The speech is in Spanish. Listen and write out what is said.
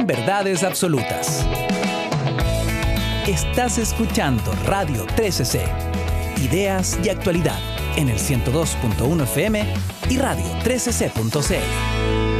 sin verdades absolutas. Estás escuchando Radio 13C. Ideas y actualidad en el 102.1 FM y radio13c.cl.